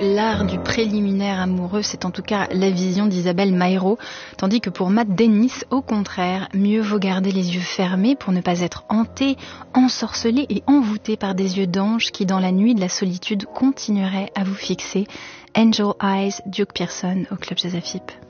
l'art du préliminaire amoureux, c'est en tout cas la vision d'Isabelle Maïro, tandis que pour Matt Dennis, au contraire, mieux vaut garder les yeux fermés pour ne pas être hanté, ensorcelé et envoûté par des yeux d'ange qui, dans la nuit de la solitude, continueraient à vous fixer. Angel Eyes, Duke Pearson au Club Jazz Afip.